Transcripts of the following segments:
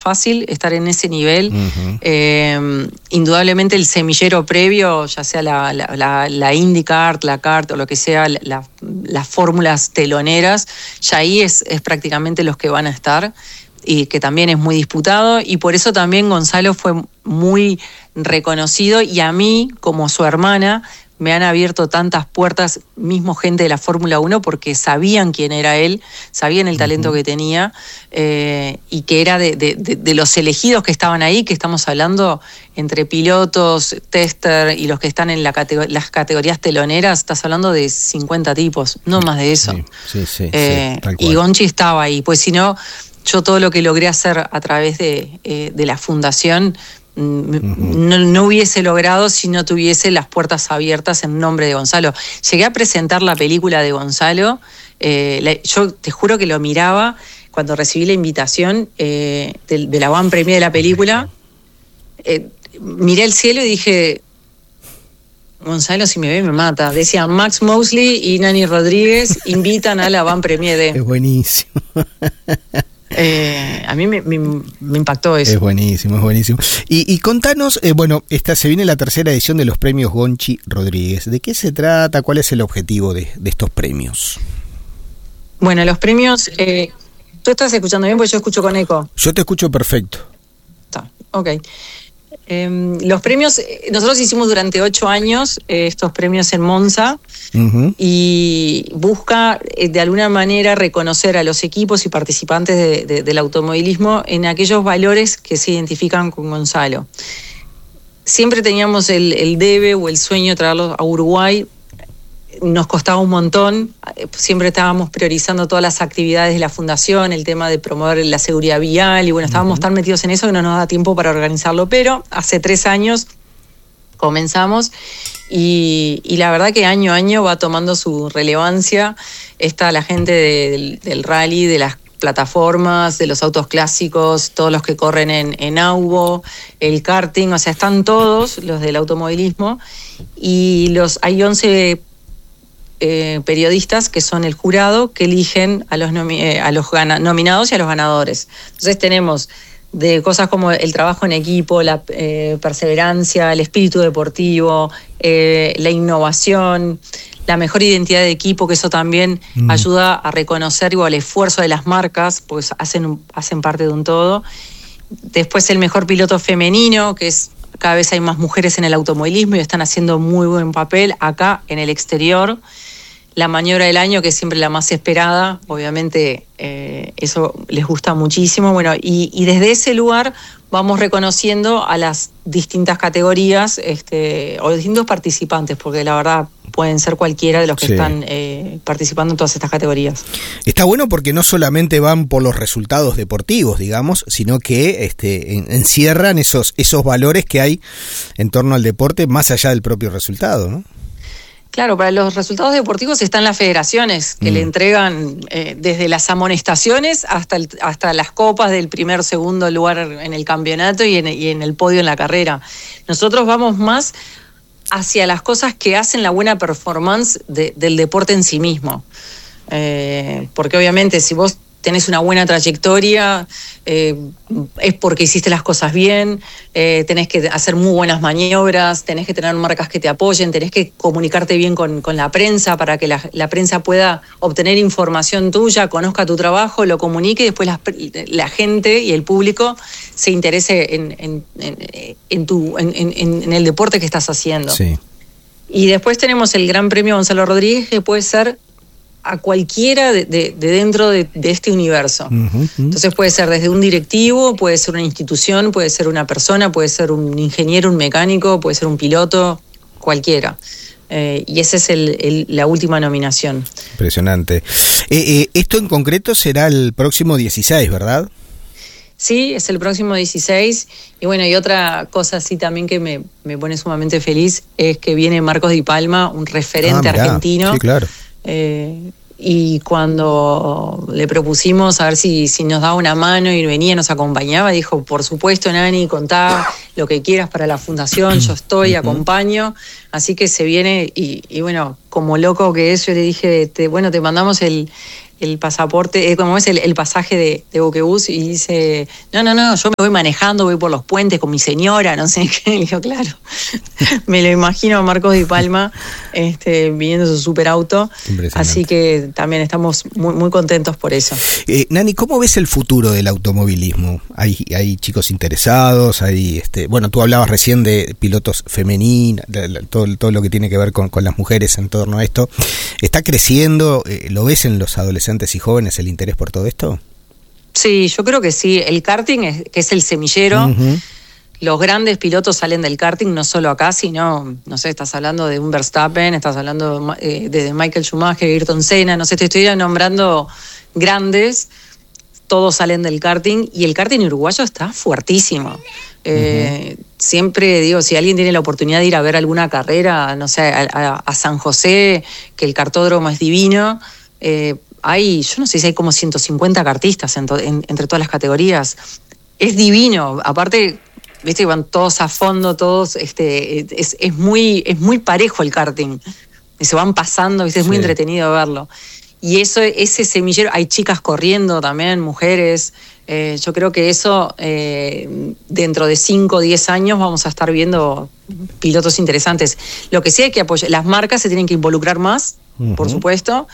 fácil estar en ese nivel. Uh-huh. Indudablemente el semillero previo, ya sea la IndyCar, la kart o lo que sea, las fórmulas teloneras, ya ahí es prácticamente los que van a estar, y que también es muy disputado, y por eso también Gonzalo fue muy reconocido, y a mí, como su hermana, me han abierto tantas puertas, mismo gente de la Fórmula 1, porque sabían quién era él, sabían el talento que tenía, y que era de los elegidos que estaban ahí, que estamos hablando entre pilotos, tester y los que están en las categorías teloneras, estás hablando de 50 tipos, no más de eso. Sí, tal cual. Y Gonchi estaba ahí, pues si no, yo todo lo que logré hacer a través de la fundación, no hubiese logrado si no tuviese las puertas abiertas en nombre de Gonzalo. Llegué a presentar la película de Gonzalo, yo te juro que lo miraba cuando recibí la invitación de la Van Premier de la película, miré el cielo y dije, Gonzalo si me ve me mata. Decía Max Mosley y Nani Rodríguez invitan a la Van Premier de... Es buenísimo. A mí me impactó eso. Es buenísimo. Y contanos, se viene la tercera edición de los premios Gonchi Rodríguez. ¿De qué se trata? ¿Cuál es el objetivo de estos premios? Bueno, los premios... ¿Tú estás escuchando bien? Porque yo escucho con eco. Yo te escucho perfecto. Está, ok. Los premios, nosotros hicimos durante 8 años estos premios en Monza, uh-huh, y busca de alguna manera reconocer a los equipos y participantes del automovilismo en aquellos valores que se identifican con Gonzalo. Siempre teníamos el debe o el sueño de traerlos a Uruguay. Nos costaba un montón, siempre estábamos priorizando todas las actividades de la fundación, el tema de promover la seguridad vial, y bueno, estábamos tan metidos en eso que no nos da tiempo para organizarlo, pero hace 3 años comenzamos, y la verdad que año a año va tomando su relevancia. Está la gente del rally, de las plataformas, de los autos clásicos, todos los que corren en AUBO, el karting, o sea, están todos los del automovilismo, y hay 11 periodistas que son el jurado que eligen a los nominados y a los ganadores. Entonces tenemos de cosas como el trabajo en equipo, la perseverancia, el espíritu deportivo, la innovación, la mejor identidad de equipo, que eso también ayuda a reconocer el esfuerzo de las marcas, pues hacen parte de un todo. Después el mejor piloto femenino, que es cada vez hay más mujeres en el automovilismo y están haciendo muy buen papel acá en el exterior. La maniobra del año, que es siempre la más esperada, obviamente eso les gusta muchísimo. Bueno, y desde ese lugar vamos reconociendo a las distintas categorías o distintos participantes, porque la verdad pueden ser cualquiera de los que están participando en todas estas categorías. Está bueno porque no solamente van por los resultados deportivos, digamos, sino que encierran esos valores que hay en torno al deporte más allá del propio resultado, ¿no? Claro, para los resultados deportivos están las federaciones que le entregan desde las amonestaciones hasta las copas del primer, segundo lugar en el campeonato y en el podio en la carrera. Nosotros vamos más hacia las cosas que hacen la buena performance del deporte en sí mismo. Porque obviamente si vos tenés una buena trayectoria, es porque hiciste las cosas bien, tenés que hacer muy buenas maniobras, tenés que tener marcas que te apoyen, tenés que comunicarte bien con la prensa para que la prensa pueda obtener información tuya, conozca tu trabajo, lo comunique y después la gente y el público se interese en el deporte que estás haciendo. Sí. Y después tenemos el Gran Premio Gonzalo Rodríguez, que puede ser a cualquiera de dentro de este universo. Uh-huh. Entonces puede ser desde un directivo, puede ser una institución, puede ser una persona, puede ser un ingeniero, un mecánico, puede ser un piloto, cualquiera. Y esa es la última nominación. Impresionante. Esto en concreto será el próximo 16, ¿verdad? Sí, es el próximo 16. Y bueno, y otra cosa así también que me pone sumamente feliz es que viene Marcos Di Palma, un referente argentino. Sí, claro. Y cuando le propusimos a ver si nos daba una mano y venía, nos acompañaba, dijo, por supuesto, Nani, contá lo que quieras para la fundación, yo estoy, acompaño. Así que se viene y bueno, como loco que es, yo le dije, te mandamos el pasaporte, como es el pasaje de buquebús, y dice, no, yo me voy manejando, voy por los puentes con mi señora, no sé qué. Le digo, claro, me lo imagino a Marcos Di Palma viniendo su superauto, así que también estamos muy, muy contentos por eso. Nani, ¿cómo ves el futuro del automovilismo? Hay chicos interesados, bueno, tú hablabas recién de pilotos femeninas, todo lo que tiene que ver con las mujeres en torno a esto. ¿Está creciendo? ¿Lo ves en los adolescentes y jóvenes el interés por todo esto? Sí, yo creo que sí. El karting, que es el semillero, los grandes pilotos salen del karting, no solo acá, sino, no sé, estás hablando de un Verstappen, estás hablando de Michael Schumacher, Ayrton Senna, no sé, te estoy nombrando grandes, todos salen del karting, y el karting uruguayo está fuertísimo. Siempre digo, si alguien tiene la oportunidad de ir a ver alguna carrera, no sé, a San José, que el kartódromo es divino, yo no sé si hay como 150 kartistas entre todas las categorías. Es divino, aparte, viste que van todos a fondo, todos, es muy parejo el karting. Y se van pasando, viste, es muy entretenido verlo. Y ese semillero, hay chicas corriendo también, mujeres. Yo creo que eso, dentro de 5 o 10 años, vamos a estar viendo pilotos interesantes. Lo que sí hay que apoyar, las marcas se tienen que involucrar más, por supuesto,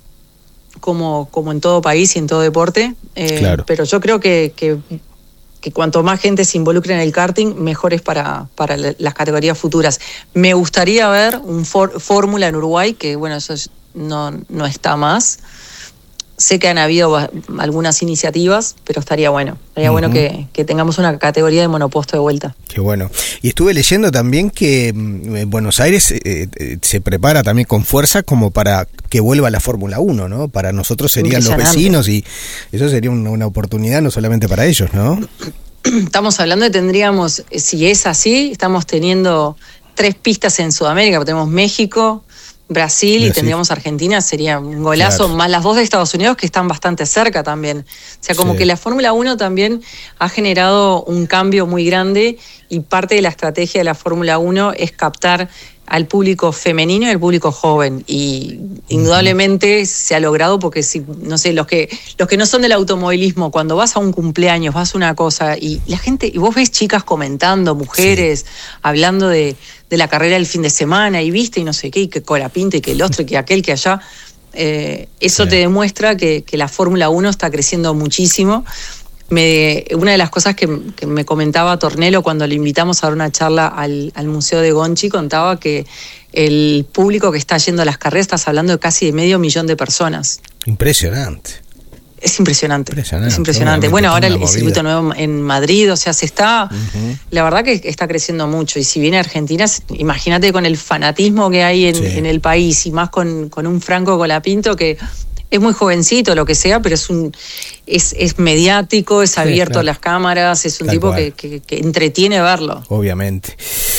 como en todo país y en todo deporte. Claro. Pero yo creo que cuanto más gente se involucre en el karting, mejor es para las categorías futuras. Me gustaría ver un Fórmula en Uruguay, que bueno, eso no está más. Sé que han habido algunas iniciativas, pero estaría bueno. Estaría bueno que tengamos una categoría de monoposto de vuelta. Qué bueno. Y estuve leyendo también que Buenos Aires se prepara también con fuerza como para que vuelva la Fórmula 1, ¿no? Para nosotros serían los vecinos, y eso sería una oportunidad no solamente para ellos, ¿no? Estamos hablando tendríamos, si es así, estamos teniendo 3 pistas en Sudamérica, tenemos México, Brasil y tendríamos Argentina, sería un golazo, claro. Más las 2 de Estados Unidos, que están bastante cerca también. O sea, como que la Fórmula 1 también ha generado un cambio muy grande, y parte de la estrategia de la Fórmula 1 es captar al público femenino y al público joven, y indudablemente se ha logrado, porque si, no sé, los que no son del automovilismo, cuando vas a un cumpleaños, vas a una cosa, y la gente, y vos ves chicas comentando, mujeres, hablando de la carrera del fin de semana, y viste, y no sé qué, y que Colapinto, y que el otro, y que aquel, que allá, eso te demuestra que la Fórmula 1 está creciendo muchísimo. Una de las cosas que me comentaba Tornello cuando le invitamos a dar una charla al Museo de Gonchi, contaba que el público que está yendo a las carreras, estás hablando de casi de 500.000 de personas. Impresionante. Es impresionante. Es impresionante. Bueno, ahora el circuito nuevo en Madrid, o sea, la verdad que está creciendo mucho, y si viene Argentina, imagínate con el fanatismo que hay en el país, y más con un Franco Colapinto que es muy jovencito, lo que sea, pero es mediático, es abierto a las cámaras, es un tipo que entretiene verlo. Obviamente.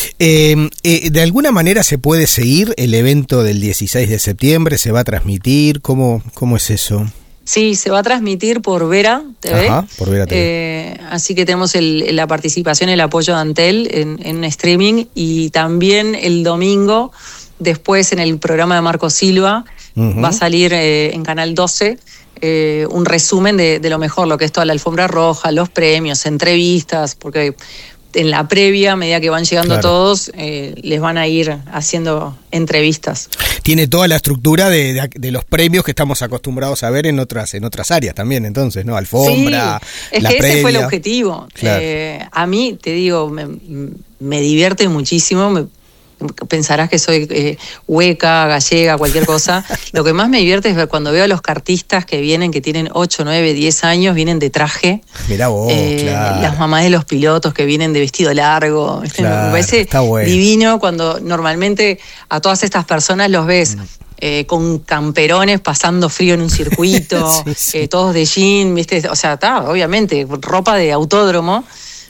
¿De alguna manera se puede seguir el evento del 16 de septiembre? ¿Se va a transmitir? ¿Cómo es eso? Sí, se va a transmitir por Vera TV. Ajá, por Vera TV. Así que tenemos la participación, el apoyo de Antel en streaming, y también el domingo, después en el programa de Marco Silva, va a salir en Canal 12 un resumen de lo mejor, lo que es toda la alfombra roja, los premios, entrevistas, porque en la previa, a medida que van llegando todos, les van a ir haciendo entrevistas. Tiene toda la estructura de los premios que estamos acostumbrados a ver en otras áreas también, entonces, ¿no? Alfombra, es la que previa. Ese fue el objetivo. Claro. A mí, te digo, me divierte muchísimo. Pensarás que soy hueca, gallega, cualquier cosa. Lo que más me divierte es ver cuando veo a los kartistas que vienen, que tienen 8, 9, 10 años, vienen de traje. Mirá vos, las mamás de los pilotos que vienen de vestido largo. Claro, me parece divino cuando normalmente a todas estas personas los ves con camperones pasando frío en un circuito, todos de jean, ¿viste? O sea, obviamente, ropa de autódromo.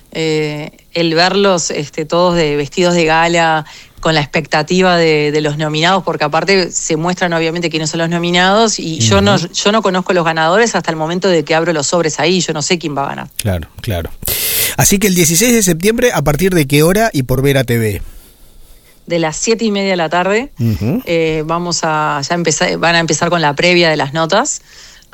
El verlos todos vestidos de gala, con la expectativa de los nominados, porque aparte se muestran obviamente quiénes son los nominados, y yo no conozco los ganadores hasta el momento de que abro los sobres ahí, yo no sé quién va a ganar. Claro. Así que el 16 de septiembre, ¿a partir de qué hora y por Vera TV? De las 7:30 de la tarde, van a empezar con la previa de las notas.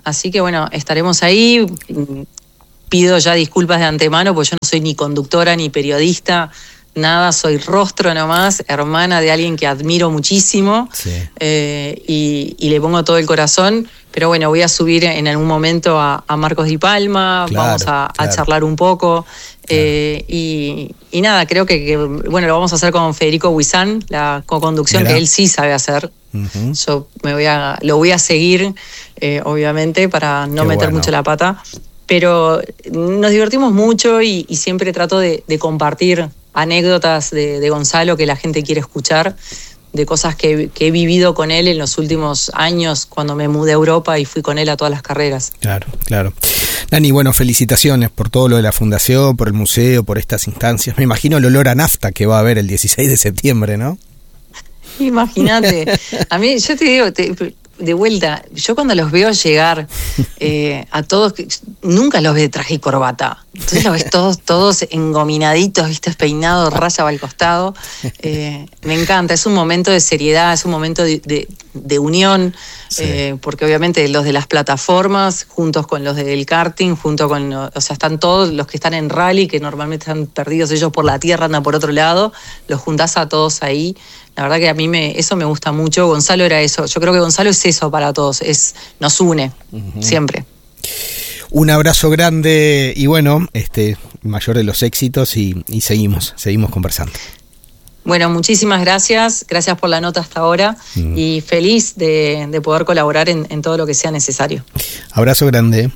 Así que bueno, estaremos ahí. Pido ya disculpas de antemano, porque yo no soy ni conductora ni periodista, nada, soy rostro nomás, hermana de alguien que admiro muchísimo, sí. Y le pongo todo el corazón, pero bueno, voy a subir en algún momento a Marcos Di Palma, claro, vamos a charlar un poco, claro. Y nada, creo que bueno, lo vamos a hacer con Federico Huizán, la co-conducción que él sí sabe hacer. Uh-huh. Yo lo voy a seguir, obviamente, para no meter mucho la pata. Pero nos divertimos mucho y siempre trato de compartir anécdotas de Gonzalo que la gente quiere escuchar, de cosas que he vivido con él en los últimos años cuando me mudé a Europa y fui con él a todas las carreras. Claro, claro. Dani, bueno, felicitaciones por todo lo de la fundación, por el museo, por estas instancias. Me imagino el olor a nafta que va a haber el 16 de septiembre, ¿no? Imagínate. A mí, yo te digo... de vuelta, yo cuando los veo llegar a todos, nunca los veo de traje y corbata. Entonces los ves todos engominaditos, ¿viste? Peinados, raya al costado. Me encanta, es un momento de seriedad, es un momento de unión, sí. Porque obviamente los de las plataformas, juntos con los del karting, están todos los que están en rally, que normalmente están perdidos ellos por la tierra, andan por otro lado, los juntás a todos ahí. La verdad que a mí eso me gusta mucho. Gonzalo era eso. Yo creo que Gonzalo es eso para todos. Nos une, uh-huh. Siempre. Un abrazo grande y bueno, mayor de los éxitos y seguimos conversando. Bueno, muchísimas gracias. Gracias por la nota hasta ahora y feliz de poder colaborar en todo lo que sea necesario. Abrazo grande.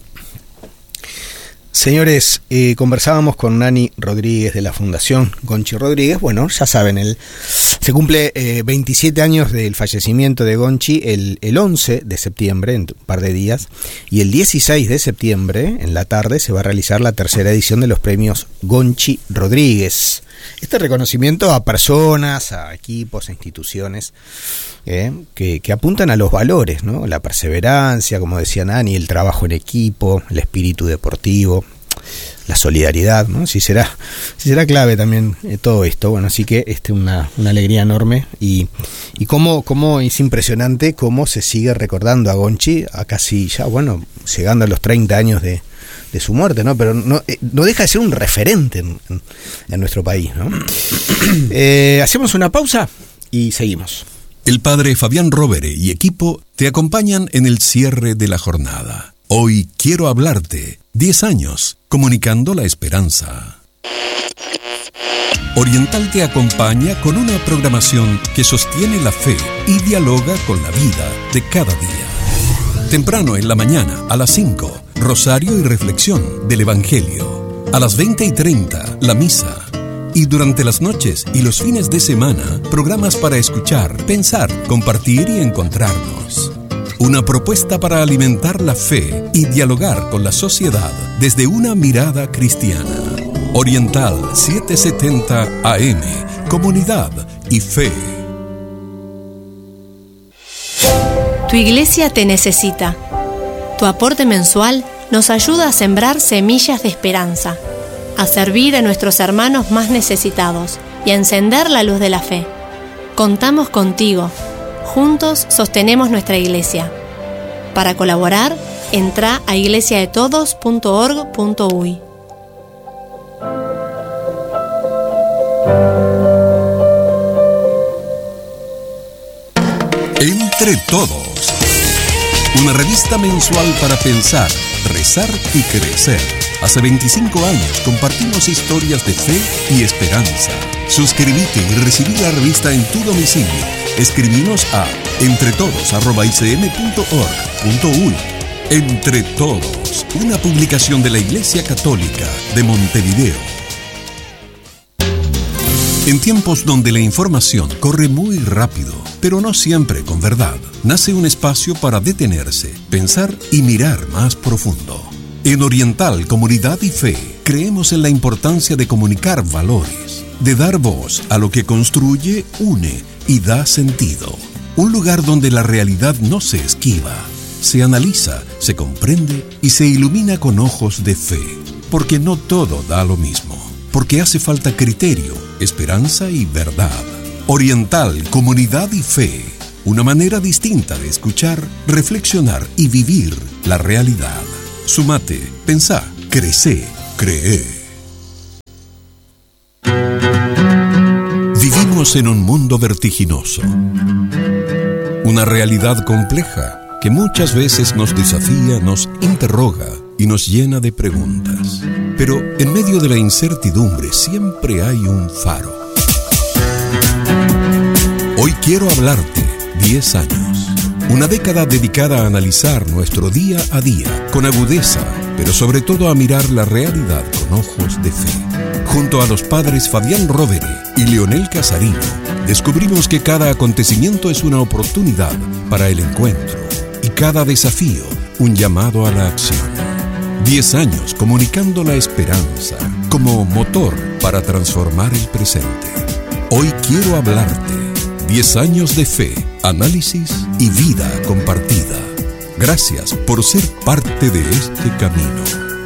Señores, conversábamos con Nani Rodríguez de la Fundación Gonchi Rodríguez. Bueno, ya saben, se cumple 27 años del fallecimiento de Gonchi el 11 de septiembre, en un par de días, y el 16 de septiembre, en la tarde, se va a realizar la tercera edición de los premios Gonchi Rodríguez. Este reconocimiento a personas, a equipos, a instituciones que apuntan a los valores, ¿no? La perseverancia, como decía Nani, el trabajo en equipo, el espíritu deportivo, la solidaridad, ¿no? Si será clave también todo esto. Bueno, así que una alegría enorme y cómo es impresionante cómo se sigue recordando a Gonchi a casi ya, bueno, llegando a los 30 años de su muerte, ¿no? Pero no deja de ser un referente en nuestro país, ¿no? Hacemos una pausa y seguimos. El padre Fabián Rovere y equipo te acompañan en el cierre de la jornada. Hoy quiero hablarte. 10 años, comunicando la esperanza. Oriental te acompaña con una programación que sostiene la fe y dialoga con la vida de cada día. Temprano en la mañana, a las 5, rosario y reflexión del Evangelio. A las 20:30, la misa. Y durante las noches y los fines de semana, programas para escuchar, pensar, compartir y encontrarnos. Una propuesta para alimentar la fe y dialogar con la sociedad desde una mirada cristiana. Oriental 770 AM, comunidad y fe. Tu iglesia te necesita. Tu aporte mensual nos ayuda a sembrar semillas de esperanza, a servir a nuestros hermanos más necesitados y a encender la luz de la fe. Contamos contigo. Juntos sostenemos nuestra iglesia. Para colaborar, entra a iglesiadetodos.org.uy. Entre Todos. Una revista mensual para pensar, rezar y crecer. Hace 25 años compartimos historias de fe y esperanza. Suscríbete y recibí la revista en tu domicilio. Escribinos a entretodos@icm.org.uy. Entre Todos, una publicación de la Iglesia Católica de Montevideo. En tiempos donde la información corre muy rápido, pero no siempre con verdad, nace un espacio para detenerse, pensar y mirar más profundo. En Oriental Comunidad y Fe, creemos en la importancia de comunicar valores, de dar voz a lo que construye, une y da sentido. Un lugar donde la realidad no se esquiva, se analiza, se comprende y se ilumina con ojos de fe. Porque no todo da lo mismo. Porque hace falta criterio, esperanza y verdad. Oriental Comunidad y Fe. una manera distinta de escuchar, reflexionar y vivir la realidad. Sumate, pensá, crecé, cree. Vivimos en un mundo vertiginoso, una realidad compleja que muchas veces nos desafía, nos interroga y nos llena de preguntas. Pero en medio de la incertidumbre siempre hay un faro. Hoy quiero hablarte 10 años. Una década dedicada a analizar nuestro día a día con agudeza, pero sobre todo a mirar la realidad con ojos de fe. Junto a los padres Fabián Rovere y Leonel Casarino, descubrimos que cada acontecimiento es una oportunidad para el encuentro y cada desafío un llamado a la acción. 10 años comunicando la esperanza como motor para transformar el presente. Hoy quiero hablarte. 10 años de fe, análisis y vida compartida. Gracias por ser parte de este camino.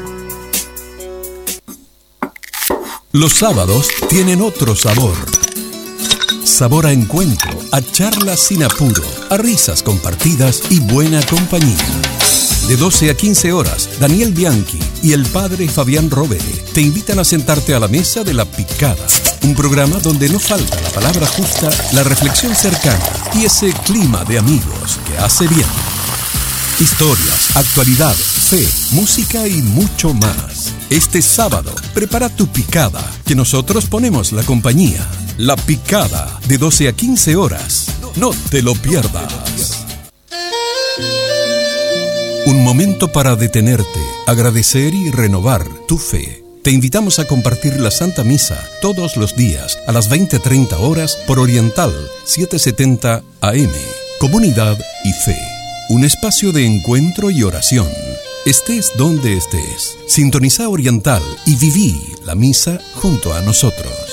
Los sábados tienen otro sabor. Sabor a encuentro, a charlas sin apuro, a risas compartidas y buena compañía. De 12 a 15 horas, Daniel Bianchi y el padre Fabián Rovere te invitan a sentarte a la mesa de La Picada, un programa donde no falta la palabra justa, la reflexión cercana y ese clima de amigos que hace bien. Historias, actualidad, fe, música y mucho más. Este sábado, prepara tu picada, que nosotros ponemos la compañía. La Picada, de 12 a 15 horas. No te lo pierdas. Un momento para detenerte, agradecer y renovar tu fe. Te invitamos a compartir la Santa Misa todos los días a las 20:30 horas por Oriental 770 AM. Comunidad y fe. Un espacio de encuentro y oración. Estés donde estés. Sintoniza Oriental y viví la misa junto a nosotros.